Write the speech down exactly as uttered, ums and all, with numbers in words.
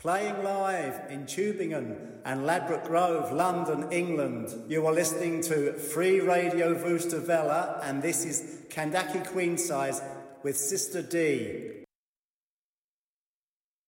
Playing live in Tubingen and Ladbroke Grove, London, England. You are listening to Free Radio Wooster Welle, and this is Kandaki Queen Size with Sister D.